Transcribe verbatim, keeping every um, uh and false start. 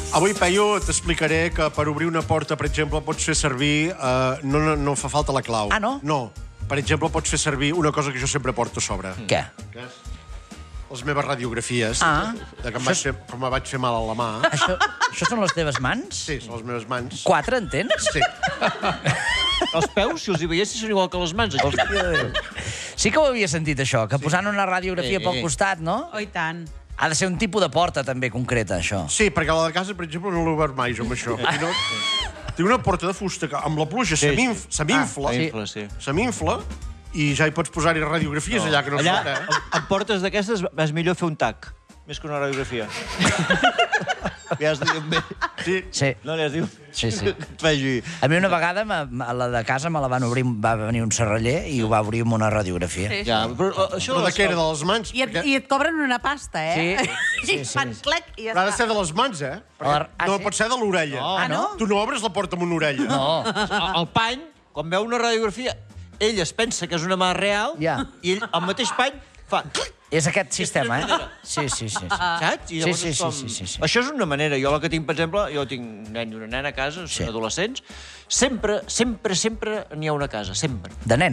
Avui, Peyu, t'explicaré que per obrir una porta, per exemple, pots fer servir... Eh, no, no, no fa falta la clau. Ah, no? No. Per exemple, pots fer servir una cosa que jo sempre porto a sobre. Què? Que és les meves radiografies. Ah. De que em vaig fer, com me vaig fer mal a la mà. Això, això són les teves mans? Sí, són les meves mans. Quatre, en tens? Sí. Els peus, si els hi veiessis, són igual que les mans. Sí que ho havia sentit, això, que posant una radiografia Sí. pel costat, no? Oh, i tant. Ha de ser un tipus de porta, també, concreta, això. Sí, perquè la de casa, per exemple, no l'he obert mai, jo, amb això. I no... Tinc una porta de fusta que amb la pluja se m'inf- se m'infla, S'infla, sí. se m'infla, i ja hi pots posar-hi radiografies allà que no Allà, surt, eh? amb, amb portes d'aquestes, és millor fer un tac, més que una radiografia. Ja es diu bé. Sí. Sí, No, li has dit sí, sí. que et faci... A mi una vegada, me- a la de casa, me la van obrir, va venir un serraller i ho va obrir amb una radiografia. Sí. Ja, però uh, això Però de de què era, de les mans? I et, Perquè I et cobren una pasta, eh? Sí, sí, I sí, fan sí. clec i ja Però ha de està. ser de les mans, eh? Perquè Ah, no sí? pot ser de l'orella. No. Ah, no? Tu no obres la porta amb una orella. No. El pany, quan veu una radiografia, ell es pensa que és una mà real Ja. i ell, al mateix pany, fa... És aquest sistema, eh? Sí, sí, sí. sí. Saps? I Sí, llavors sí, és sí, com... sí, sí, sí. Això és una manera. Jo la que tinc, per exemple, jo tinc un nen i una nena a casa, són Sí. adolescents, sempre, sempre, sempre n'hi ha una a casa, sempre. De nen.